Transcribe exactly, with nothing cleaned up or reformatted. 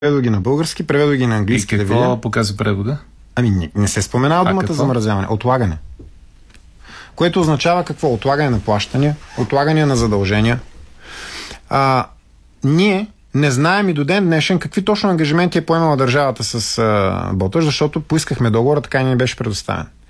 Преведу ги на български, преведу ги на английски. И да какво видя. показва превода? Ами не, не се споменава думата какво? замразяване. Отлагане. Което означава какво? Отлагане на плащания, отлагане на задължения. А, ние не знаем и до ден днешен какви точно ангажименти е поемала държавата с а, Боташ, защото поискахме договора, така и не беше предоставен.